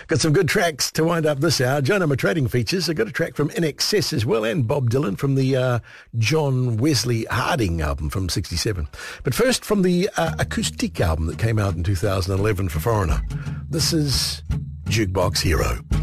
Got some good tracks to wind up this hour. Jonah, my trading features. I got a track from In Excess as well, and Bob Dylan from the John Wesley Harding album from 67. But first, from the Acoustic album that came out in 2011 for Foreigner, this is Jukebox Hero.